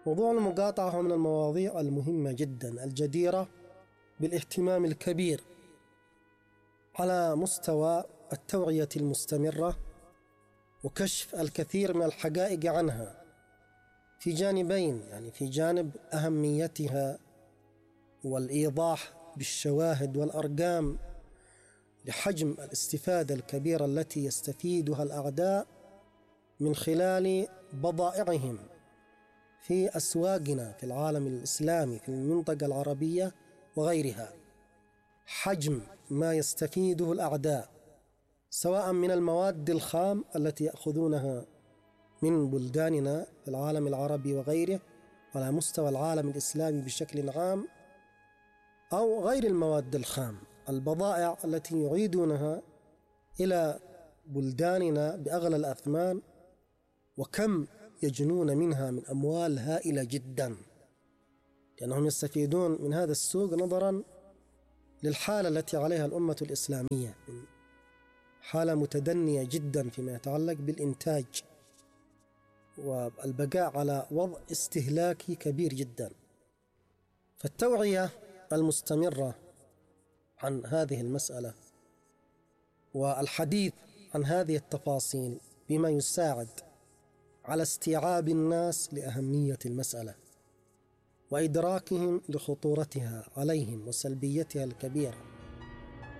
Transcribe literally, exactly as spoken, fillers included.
موضوع المقاطعة هو من المواضيع المهمة جدا الجديرة بالاهتمام الكبير على مستوى التوعية المستمرة وكشف الكثير من الحقائق عنها في جانبين، يعني في جانب أهميتها والإيضاح بالشواهد والأرقام لحجم الاستفادة الكبيرة التي يستفيدها الأعداء من خلال بضائعهم في أسواقنا في العالم الإسلامي في المنطقة العربية وغيرها. حجم ما يستفيده الأعداء سواء من المواد الخام التي يأخذونها من بلداننا في العالم العربي وغيره على مستوى العالم الإسلامي بشكل عام، أو غير المواد الخام، البضائع التي يعيدونها إلى بلداننا بأغلى الأثمان، وكم يجنون منها من أموال هائلة جدا، لأنهم يستفيدون من هذا السوق نظرا للحالة التي عليها الأمة الإسلامية، حالة متدنية جدا فيما يتعلق بالإنتاج والبقاء على وضع استهلاكي كبير جدا. فالتوعية المستمرة عن هذه المسألة والحديث عن هذه التفاصيل بما يساعد على استيعاب الناس لأهمية المسألة وإدراكهم لخطورتها عليهم وسلبيتها الكبيرة